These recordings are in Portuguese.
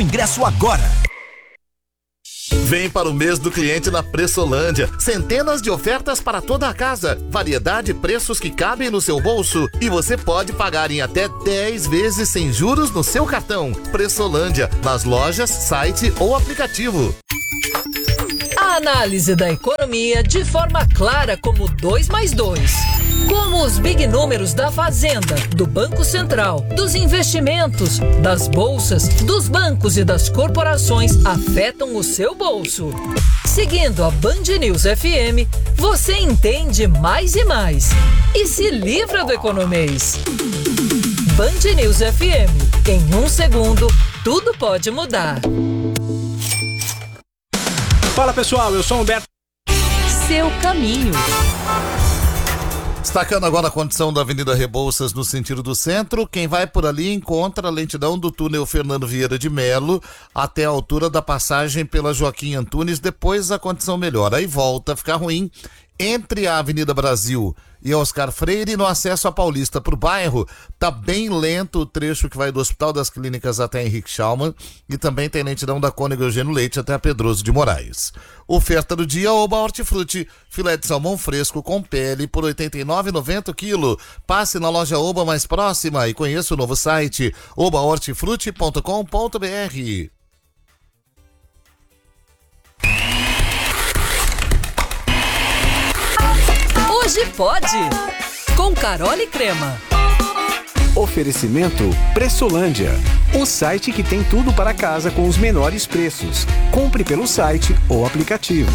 Ingresso agora. Vem para o mês do cliente na Pressolândia. Centenas de ofertas para toda a casa. Variedade e preços que cabem no seu bolso. E você pode pagar em até 10 vezes sem juros no seu cartão. Pressolândia, nas lojas, site ou aplicativo. A análise da economia de forma clara como 2 mais 2. Como os big números da Fazenda, do Banco Central, dos investimentos, das bolsas, dos bancos e das corporações afetam o seu bolso. Seguindo a Band News FM, você entende mais e mais. E se livra do economês. Band News FM. Em 1 segundo, tudo pode mudar. Fala pessoal, eu sou o Humberto. Seu caminho. Destacando agora a condição da Avenida Rebouças no sentido do centro, quem vai por ali encontra a lentidão do túnel Fernando Vieira de Melo até a altura da passagem pela Joaquim Antunes, depois a condição melhora. Aí volta a ficar ruim entre a Avenida Brasil e Oscar Freire no acesso à Paulista pro bairro. Tá bem lento o trecho que vai do Hospital das Clínicas até Henrique Schaumann e também tem lentidão da Cônego Eugênio Leite até a Pedroso de Moraes. Oferta do dia, Oba Hortifruti, filé de salmão fresco com pele por R$ 89,90 o quilo. Passe na loja Oba mais próxima e conheça o novo site obahortifruti.com.br. Hoje pode, com Carol e Crema. Oferecimento Pressolândia, o site que tem tudo para casa com os menores preços. Compre pelo site ou aplicativo.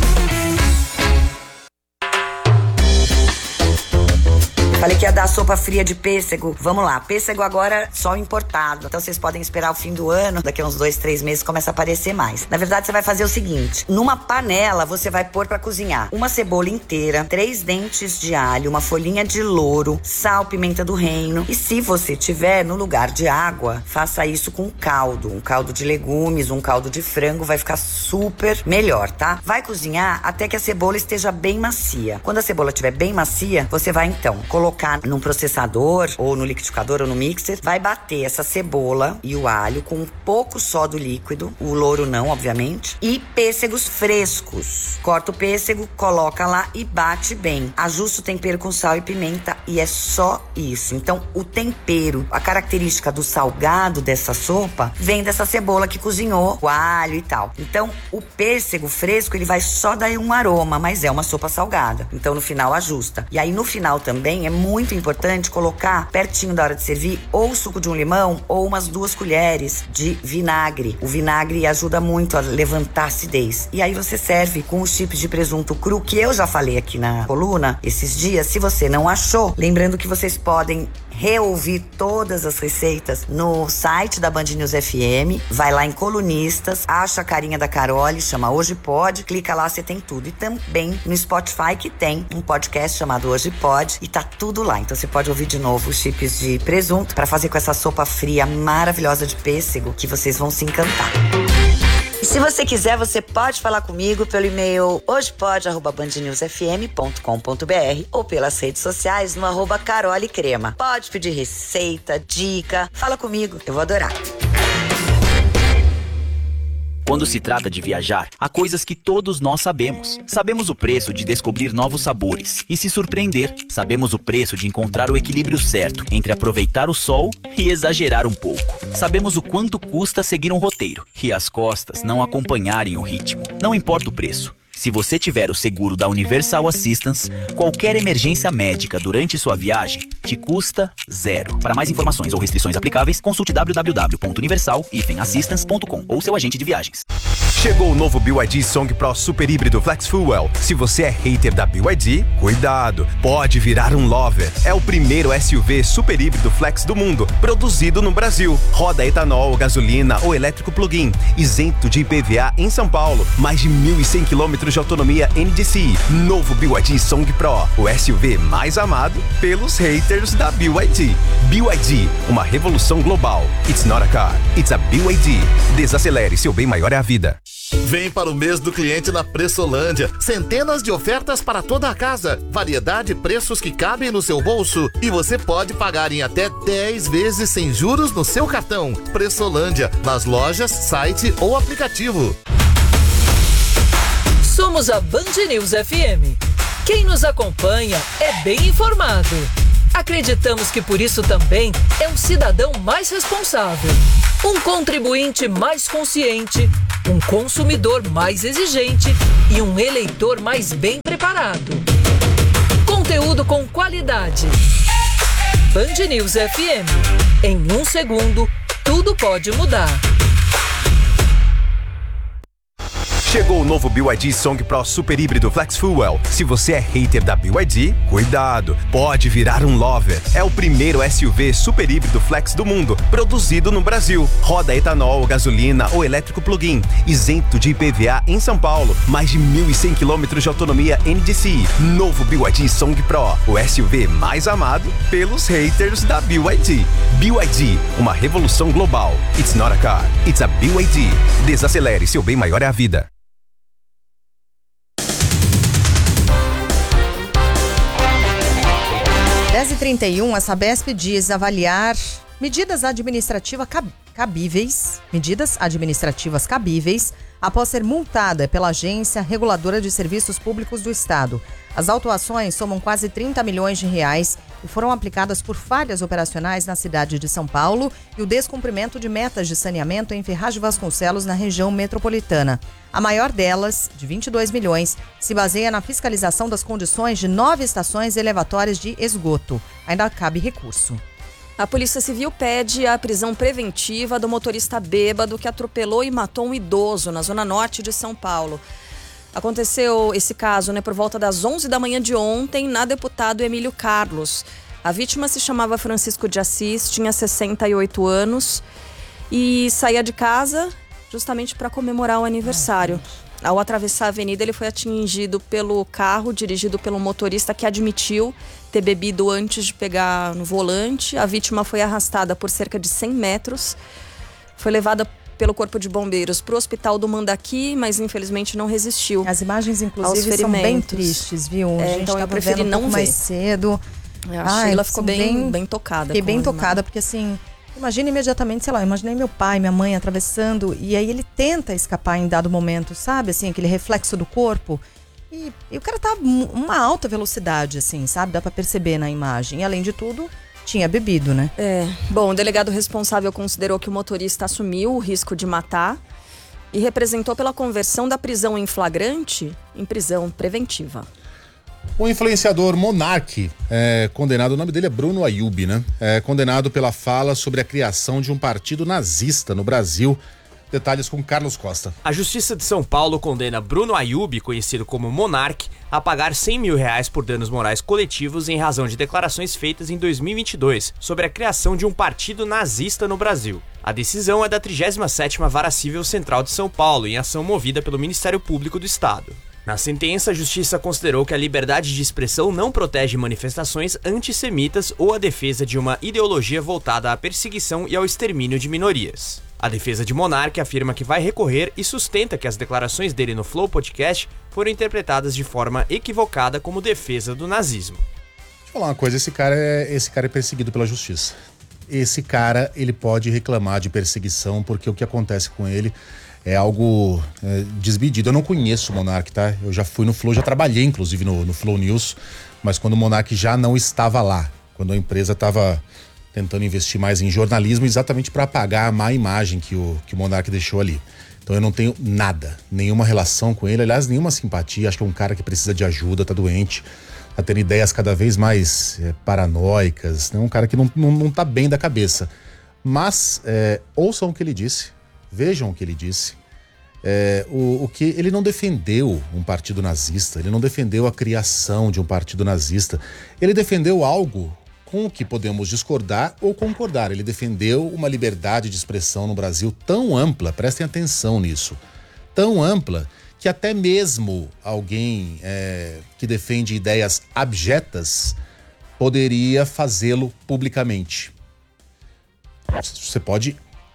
Falei que ia dar sopa fria de pêssego. Vamos lá, pêssego agora só importado. Então vocês podem esperar o fim do ano. Daqui a uns 2, 3 meses começa a aparecer mais. Na verdade, você vai fazer o seguinte. Numa panela, você vai pôr pra cozinhar uma cebola inteira, 3 dentes de alho, uma folhinha de louro, sal, pimenta do reino. E se você tiver no lugar de água, faça isso com caldo. Um caldo de legumes, um caldo de frango. Vai ficar super melhor, tá? Vai cozinhar até que a cebola esteja bem macia. Quando a cebola estiver bem macia, você vai então colocar num processador ou no liquidificador ou no mixer, vai bater essa cebola e o alho com um pouco só do líquido, o louro não, obviamente, e pêssegos frescos. Corta o pêssego, coloca lá e bate bem. Ajusta o tempero com sal e pimenta e é só isso. Então, o tempero, a característica do salgado dessa sopa vem dessa cebola que cozinhou, o alho e tal. Então, o pêssego fresco, ele vai só dar um aroma, mas é uma sopa salgada. Então, no final, ajusta. E aí, no final também, é muito importante colocar pertinho da hora de servir ou o suco de um limão ou umas 2 colheres de vinagre. O vinagre ajuda muito a levantar a acidez. E aí você serve com os chips de presunto cru, que eu já falei aqui na coluna esses dias. Se você não achou, lembrando que vocês podem reouvir todas as receitas no site da Band News FM, vai lá em colunistas, acha a carinha da Carole, chama Hoje Pode, clica lá, você tem tudo. E também no Spotify, que tem um podcast chamado Hoje Pode, e tá tudo lá. Então você pode ouvir de novo os chips de presunto para fazer com essa sopa fria maravilhosa de pêssego, que vocês vão se encantar. Se você quiser, você pode falar comigo pelo e-mail hojepode@bandnewsfm.com.br ou pelas redes sociais no @carolecrema. Pode pedir receita, dica, fala comigo, eu vou adorar. Quando se trata de viajar, há coisas que todos nós sabemos. Sabemos o preço de descobrir novos sabores e se surpreender. Sabemos o preço de encontrar o equilíbrio certo entre aproveitar o sol e exagerar um pouco. Sabemos o quanto custa seguir um roteiro e as costas não acompanharem o ritmo. Não importa o preço. Se você tiver o seguro da Universal Assistance, qualquer emergência médica durante sua viagem te custa 0. Para mais informações ou restrições aplicáveis, consulte www.universal-assistance.com ou seu agente de viagens. Chegou o novo BYD Song Pro Super Híbrido Flex Fuel. Se você é hater da BYD, cuidado, pode virar um lover. É o primeiro SUV super híbrido flex do mundo, produzido no Brasil. Roda etanol, gasolina ou elétrico plug-in, isento de IPVA em São Paulo. Mais de 1.100 km de autonomia NDCi. Novo BYD Song Pro, o SUV mais amado pelos haters da BYD. BYD, uma revolução global. It's not a car, it's a BYD. Desacelere, seu bem maior é a vida. Vem para o mês do cliente na Pressolândia. Centenas de ofertas para toda a casa. Variedade e preços que cabem no seu bolso. E você pode pagar em até 10 vezes sem juros no seu cartão. Pressolândia, nas lojas, site ou aplicativo. Somos a Band News FM. Quem nos acompanha é bem informado. Acreditamos que por isso também é um cidadão mais responsável, um contribuinte mais consciente, um consumidor mais exigente e um eleitor mais bem preparado. Conteúdo com qualidade. Band News FM. Em 1 segundo, tudo pode mudar. Chegou o novo BYD Song Pro Super Híbrido Flex Fuel. Se você é hater da BYD, cuidado, pode virar um lover. É o primeiro SUV super híbrido flex do mundo, produzido no Brasil. Roda etanol, gasolina ou elétrico plug-in, isento de IPVA em São Paulo. Mais de 1.100 km de autonomia NDCi. Novo BYD Song Pro, o SUV mais amado pelos haters da BYD. BYD, uma revolução global. It's not a car, it's a BYD. Desacelere, seu bem maior é a vida. 10h31, a Sabesp diz avaliar medidas administrativas cabíveis após ser multada pela Agência Reguladora de Serviços Públicos do Estado. As autuações somam quase 30 milhões de reais e foram aplicadas por falhas operacionais na cidade de São Paulo e o descumprimento de metas de saneamento em Ferraz de Vasconcelos, na região metropolitana. A maior delas, de 22 milhões, se baseia na fiscalização das condições de 9 estações elevatórias de esgoto. Ainda cabe recurso. A Polícia Civil pede a prisão preventiva do motorista bêbado que atropelou e matou um idoso na zona norte de São Paulo. Aconteceu esse caso, por volta das 11 da manhã de ontem, na Deputado Emílio Carlos. A vítima se chamava Francisco de Assis, tinha 68 anos e saía de casa justamente para comemorar o aniversário. Ao atravessar a avenida, ele foi atingido pelo carro dirigido pelo motorista que admitiu ter bebido antes de pegar no volante. A vítima foi arrastada por cerca de 100 metros. Foi levada pelo Corpo de Bombeiros para o Hospital do Mandaqui, mas infelizmente não resistiu. As imagens, inclusive, são bem tristes, viu? A gente então eu preferi não ver mais cedo. A Sheila ficou bem tocada. Fiquei bem tocada, porque assim... Imagina imediatamente, sei lá, imaginei meu pai, minha mãe atravessando e aí ele tenta escapar em dado momento, sabe? Assim, aquele reflexo do corpo. E o cara tá uma alta velocidade, assim, sabe? Dá pra perceber na imagem. E além de tudo, tinha bebido, né? Bom, o delegado responsável considerou que o motorista assumiu o risco de matar e representou pela conversão da prisão em flagrante em prisão preventiva. O influenciador Monark é condenado, o nome dele é Bruno Ayub, né? É condenado pela fala sobre a criação de um partido nazista no Brasil. Detalhes com Carlos Costa. A Justiça de São Paulo condena Bruno Ayub, conhecido como Monark, a pagar R$100 mil por danos morais coletivos em razão de declarações feitas em 2022 sobre a criação de um partido nazista no Brasil. A decisão é da 37ª Vara Civil Central de São Paulo, em ação movida pelo Ministério Público do Estado. Na sentença, a Justiça considerou que a liberdade de expressão não protege manifestações antissemitas ou a defesa de uma ideologia voltada à perseguição e ao extermínio de minorias. A defesa de Monark afirma que vai recorrer e sustenta que as declarações dele no Flow Podcast foram interpretadas de forma equivocada como defesa do nazismo. Deixa eu falar uma coisa, esse cara é perseguido pela Justiça. Esse cara, ele pode reclamar de perseguição porque o que acontece com ele é algo desmedido. Eu não conheço o Monark, tá? Eu já fui no Flow, já trabalhei inclusive no Flow News, mas quando o Monark já não estava lá, quando a empresa estava tentando investir mais em jornalismo, exatamente para apagar a má imagem que o Monark deixou ali. Então eu não tenho nada, nenhuma relação com ele, aliás, nenhuma simpatia. Acho que é um cara que precisa de ajuda, tá doente, tá tendo ideias cada vez mais paranoicas, é um cara que não tá bem da cabeça. Mas ouçam o que ele disse, vejam o que ele disse. O que ele não defendeu um partido nazista, ele não defendeu a criação de um partido nazista, ele defendeu algo com o que podemos discordar ou concordar. Ele defendeu uma liberdade de expressão no Brasil tão ampla, prestem atenção nisso, tão ampla que até mesmo alguém que defende ideias abjetas poderia fazê-lo publicamente. Você pode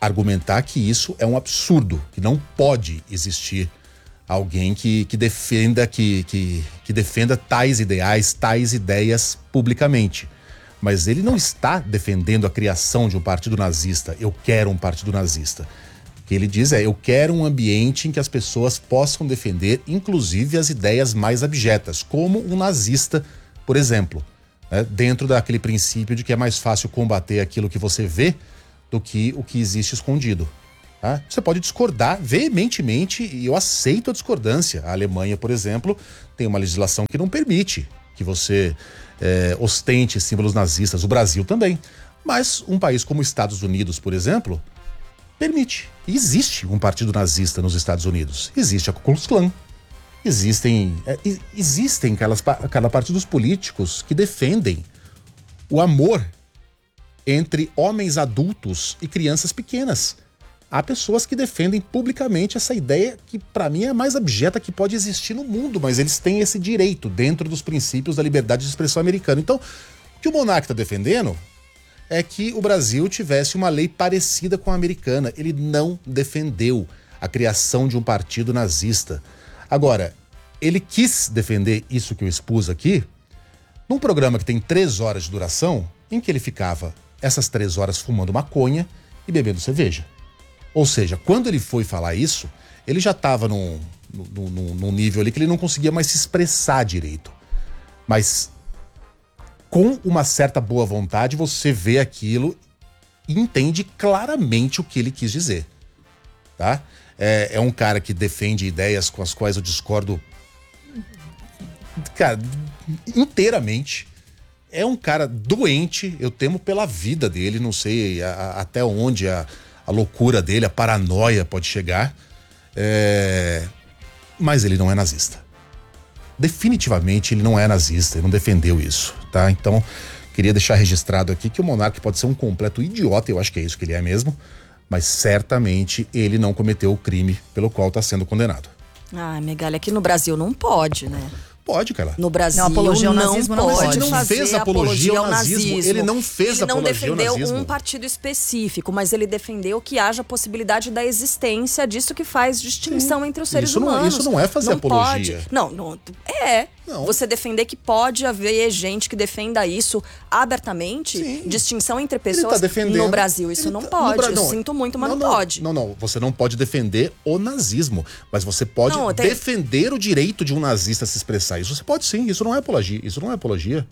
argumentar que isso é um absurdo, que não pode existir alguém que defenda tais ideais, tais ideias publicamente. Mas ele não está defendendo a criação de um partido nazista. Eu quero um partido nazista. O que ele diz é: eu quero um ambiente em que as pessoas possam defender, inclusive, as ideias mais abjetas, como um nazista, por exemplo, né? Dentro daquele princípio de que é mais fácil combater aquilo que você vê do que o que existe escondido. Tá? Você pode discordar veementemente, e eu aceito a discordância. A Alemanha, por exemplo, tem uma legislação que não permite que você ostente símbolos nazistas. O Brasil também. Mas um país como os Estados Unidos, por exemplo, permite. E existe um partido nazista nos Estados Unidos. Existe a Ku Klux Klan. Existem aquela partidos políticos que defendem o amor entre homens adultos e crianças pequenas. Há pessoas que defendem publicamente essa ideia que, para mim, é a mais abjeta que pode existir no mundo, mas eles têm esse direito dentro dos princípios da liberdade de expressão americana. Então, o que o monarca está defendendo é que o Brasil tivesse uma lei parecida com a americana. Ele não defendeu a criação de um partido nazista. Agora, ele quis defender isso que eu expus aqui num programa que tem 3 horas de duração, em que ele ficava essas 3 horas fumando maconha e bebendo cerveja. Ou seja, quando ele foi falar isso, ele já estava num nível ali que ele não conseguia mais se expressar direito. Mas com uma certa boa vontade, você vê aquilo e entende claramente o que ele quis dizer. Tá? É um cara que defende ideias com as quais eu discordo, cara, inteiramente. É um cara doente, eu temo pela vida dele, não sei até onde a loucura dele, a paranoia pode chegar. Mas ele não é nazista. Definitivamente ele não é nazista, ele não defendeu isso, tá? Então, queria deixar registrado aqui que o monarca pode ser um completo idiota, eu acho que é isso que ele é mesmo, mas certamente ele não cometeu o crime pelo qual está sendo condenado. Ah, Megali, aqui no Brasil não pode, né? Pode, cara. No Brasil não, apologia ao nazismo não pode. Ele não fez apologia ao nazismo. Ele não fez apologia ao nazismo. Ele não defendeu um partido específico, mas ele defendeu que haja a possibilidade da existência disso que faz distinção entre os seres humanos. Isso não é fazer apologia. Pode. Não é. Não. Você defender que pode haver gente que defenda isso abertamente, sim, distinção entre pessoas no Brasil. Isso não pode. Eu sinto muito, mas não pode. Não. Você não pode defender o nazismo, mas você pode defender o direito de um nazista se expressar. Isso você pode sim. Isso não é apologia.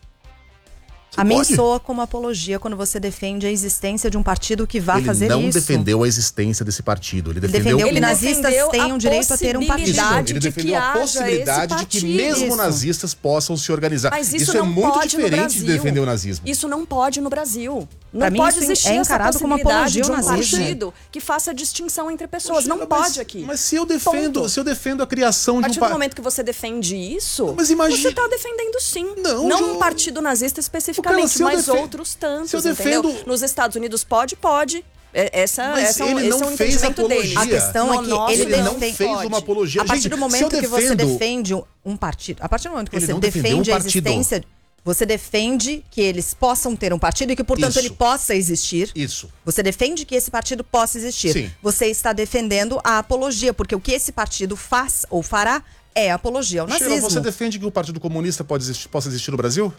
A mim soa como apologia quando você defende a existência de um partido que vá fazer isso. Ele não defendeu a existência desse partido. Ele defendeu que nazistas tenham direito a ter um partido. Ele defendeu a possibilidade de que mesmo nazistas possam se organizar. Mas isso é muito diferente de defender o nazismo. Isso não pode no Brasil. Não pode existir essa possibilidade de um partido que faça distinção entre pessoas. Não pode aqui. Mas se eu defendo a criação de um partido... A partir do momento que você defende isso, você está defendendo sim. Não um partido nazista especificamente, mas outros tantos, entendeu? Nos Estados Unidos pode. Esse é um entendimento dele. A questão é que ele não fez uma apologia. A partir do momento que você defende um partido, a partir do momento que você defende a existência... Você defende que eles possam ter um partido e que, portanto, ele possa existir. Isso. Você defende que esse partido possa existir. Sim. Você está defendendo a apologia, porque o que esse partido faz ou fará é apologia ao nazismo. Sheila, você defende que o Partido Comunista possa existir no Brasil?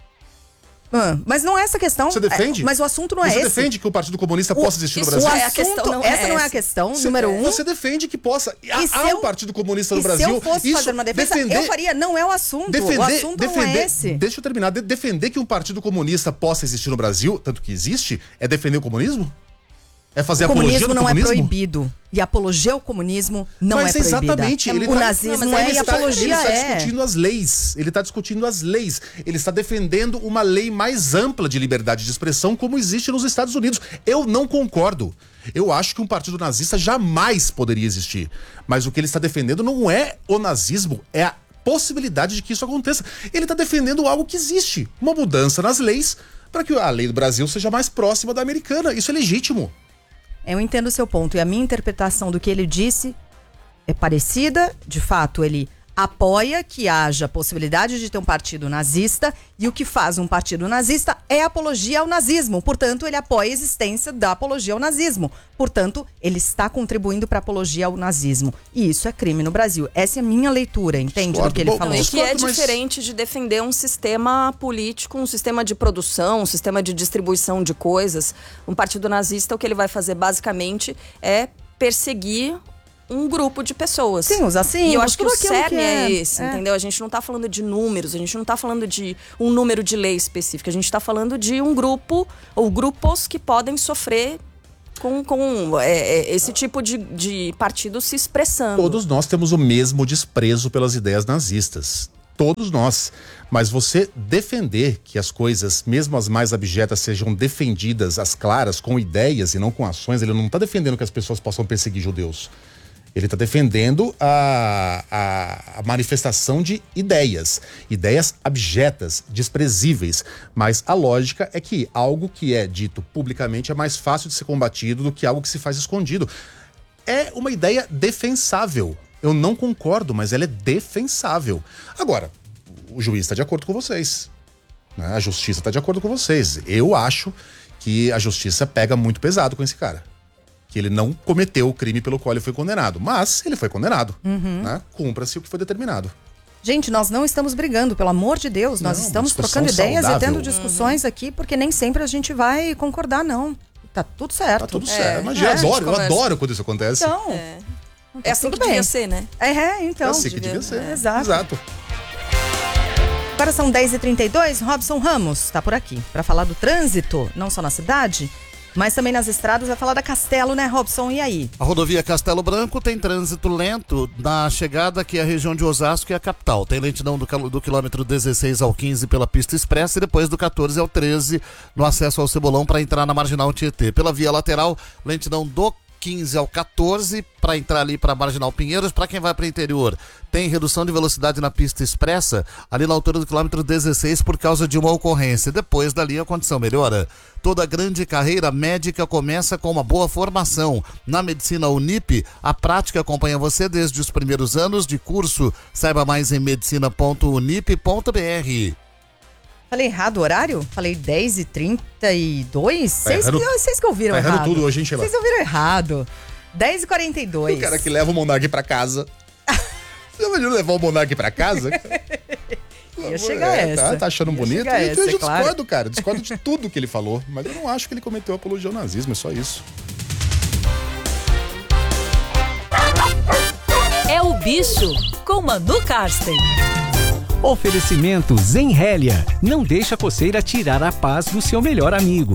Mas não é essa a questão. Você defende? Mas o assunto não é esse. Você defende que o Partido Comunista possa existir no Brasil? Essa não é a questão, número um. Você defende que possa. Há um Partido Comunista no Brasil. Se eu fosse fazer uma defesa, eu faria. Não é o assunto. O assunto não é esse. Deixa eu terminar. Defender que um Partido Comunista possa existir no Brasil, tanto que existe, é defender o comunismo? É fazer apologia do comunismo? O comunismo não é proibido. E apologia ao comunismo não é proibida. Exatamente. O nazismo é e a apologia é. Ele está discutindo as leis. Ele está discutindo as leis. Ele está defendendo uma lei mais ampla de liberdade de expressão como existe nos Estados Unidos. Eu não concordo. Eu acho que um partido nazista jamais poderia existir. Mas o que ele está defendendo não é o nazismo, é a possibilidade de que isso aconteça. Ele está defendendo algo que existe. Uma mudança nas leis para que a lei do Brasil seja mais próxima da americana. Isso é legítimo. Eu entendo o seu ponto e a minha interpretação do que ele disse é parecida. De fato, ele apoia que haja possibilidade de ter um partido nazista, e o que faz um partido nazista é apologia ao nazismo. Portanto, ele apoia a existência da apologia ao nazismo. Portanto, ele está contribuindo para a apologia ao nazismo. E isso é crime no Brasil. Essa é a minha leitura, entende, do que ele falou. E que é diferente de defender um sistema político, um sistema de produção, um sistema de distribuição de coisas. Um partido nazista, o que ele vai fazer basicamente é perseguir um grupo de pessoas. Sim, os assim. E eu acho que o cerne é esse, entendeu? A gente não tá falando de números, a gente não tá falando de um número de lei específica, a gente tá falando de um grupo ou grupos que podem sofrer com esse tipo de partido se expressando. Todos nós temos o mesmo desprezo pelas ideias nazistas. Todos nós. Mas você defender que as coisas, mesmo as mais abjetas, sejam defendidas às claras, com ideias e não com ações, ele não está defendendo que as pessoas possam perseguir judeus. Ele está defendendo a manifestação de ideias abjetas, desprezíveis. Mas a lógica é que algo que é dito publicamente é mais fácil de ser combatido do que algo que se faz escondido. É uma ideia defensável. Eu não concordo, mas ela é defensável. Agora, o juiz está de acordo com vocês, né? A justiça está de acordo com vocês. Eu acho que a justiça pega muito pesado com esse cara. Que ele não cometeu o crime pelo qual ele foi condenado. Mas ele foi condenado, né? Cumpra-se o que foi determinado. Gente, nós não estamos brigando, pelo amor de Deus. Nós estamos trocando ideias e tendo discussões aqui, porque nem sempre a gente vai concordar, não. Tá tudo certo. Tá tudo certo. Mas eu adoro quando isso acontece. Então, é assim que devia ser, né? Então. É assim que devia ser. Exato. Agora são 10h32, Robson Ramos está por aqui para falar do trânsito, não só na cidade, mas também nas estradas. Vai falar da Castelo, né, Robson? E aí? A rodovia Castelo Branco tem trânsito lento na chegada aqui à região de Osasco e a capital. Tem lentidão do quilômetro 16 ao 15 pela pista expressa e depois do 14 ao 13 no acesso ao Cebolão para entrar na Marginal Tietê. Pela via lateral, lentidão do 15 ao 14 para entrar ali para Marginal Pinheiros. Para quem vai para o interior, tem redução de velocidade na pista expressa ali na altura do quilômetro 16 por causa de uma ocorrência. Depois dali a condição melhora. Toda grande carreira médica começa com uma boa formação. Na Medicina Unip, a prática acompanha você desde os primeiros anos de curso. Saiba mais em medicina.unip.br. Falei errado o horário? Falei 10h32? Vocês que ouviram errado. Errado tudo hoje, hein, Sheila? Vocês ouviram errado. 10h42. O cara que leva o Monark pra casa. Você imagina levar o Monark pra casa? Ia chegar essa. Tá achando bonito? Eu discordo, cara. Discordo de tudo que ele falou. Mas eu não acho que ele cometeu apologia ao nazismo, é só isso. É o Bicho, com Manu Karsten. Oferecimento Zenrélia. Não deixa a coceira tirar a paz do seu melhor amigo.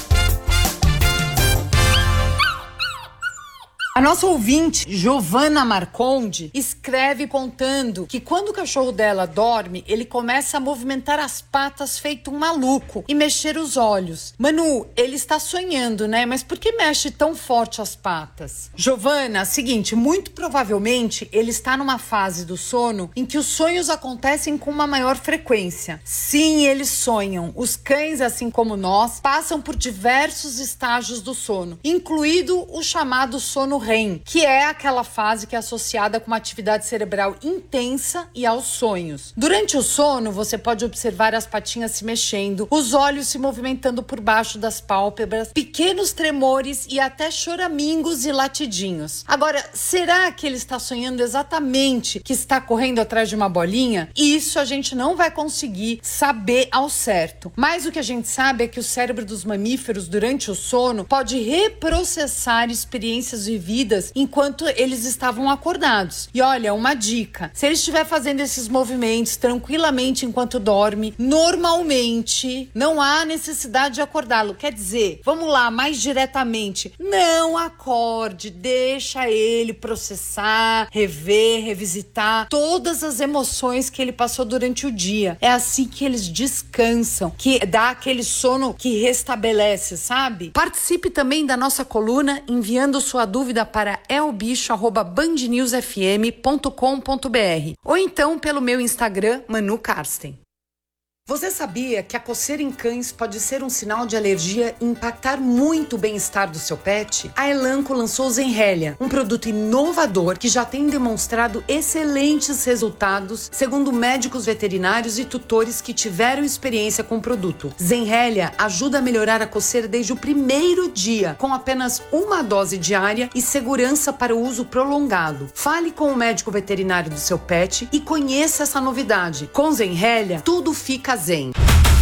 A nossa ouvinte, Giovana Marconde, escreve contando que quando o cachorro dela dorme, ele começa a movimentar as patas feito um maluco e mexer os olhos. Manu, ele está sonhando, né? Mas por que mexe tão forte as patas? Giovana, seguinte, muito provavelmente ele está numa fase do sono em que os sonhos acontecem com uma maior frequência. Sim, eles sonham. Os cães, assim como nós, passam por diversos estágios do sono, incluído o chamado sono REM, que é aquela fase que é associada com uma atividade cerebral intensa e aos sonhos. Durante o sono, você pode observar as patinhas se mexendo, os olhos se movimentando por baixo das pálpebras, pequenos tremores e até choramingos e latidinhos. Agora, será que ele está sonhando exatamente que está correndo atrás de uma bolinha? Isso a gente não vai conseguir saber ao certo. Mas o que a gente sabe é que o cérebro dos mamíferos, durante o sono, pode reprocessar experiências vividas enquanto eles estavam acordados. E olha, uma dica: se ele estiver fazendo esses movimentos tranquilamente enquanto dorme, normalmente não há necessidade de acordá-lo. Quer dizer, vamos lá, mais diretamente, não acorde, deixa ele processar, rever, revisitar todas as emoções que ele passou durante o dia. É assim que eles descansam, que dá aquele sono que restabelece, sabe? Participe também da nossa coluna enviando sua dúvida para elbicho@bandnewsfm.com.br ou então pelo meu Instagram, Manu Karsten. Você sabia que a coceira em cães pode ser um sinal de alergia e impactar muito o bem-estar do seu pet? A Elanco lançou o Zenrelia, um produto inovador que já tem demonstrado excelentes resultados, segundo médicos veterinários e tutores que tiveram experiência com o produto. Zenrelia ajuda a melhorar a coceira desde o primeiro dia, com apenas uma dose diária e segurança para o uso prolongado. Fale com o médico veterinário do seu pet e conheça essa novidade. Com Zenrelia, tudo fica zen.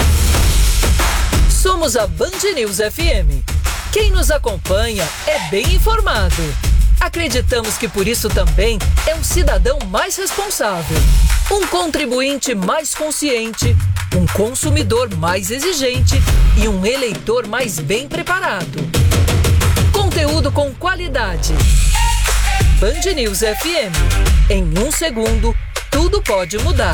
Somos a Band News FM. Quem nos acompanha é bem informado. Acreditamos que por isso também é um cidadão mais responsável, um contribuinte mais consciente, um consumidor mais exigente e um eleitor mais bem preparado. Conteúdo com qualidade. Band News FM. Em 1 segundo, tudo pode mudar.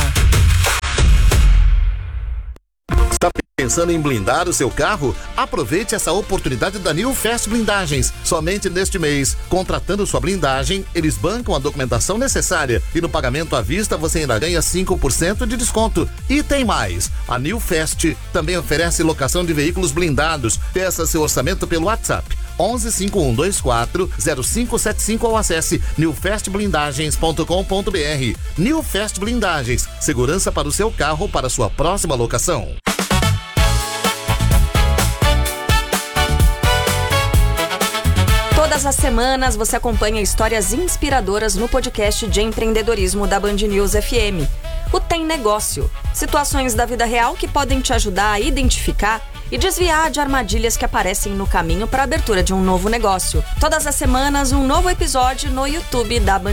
Está pensando em blindar o seu carro? Aproveite essa oportunidade da New Fast Blindagens. Somente neste mês, contratando sua blindagem, eles bancam a documentação necessária e no pagamento à vista você ainda ganha 5% de desconto. E tem mais, a New Fast também oferece locação de veículos blindados. Peça seu orçamento pelo WhatsApp 11 5124 0575 ou acesse newfastblindagens.com.br. New Fast Blindagens, segurança para o seu carro para sua próxima locação. Todas as semanas você acompanha histórias inspiradoras no podcast de empreendedorismo da Band News FM. O Tem Negócio. Situações da vida real que podem te ajudar a identificar e desviar de armadilhas que aparecem no caminho para a abertura de um novo negócio. Todas as semanas, um novo episódio no YouTube da Band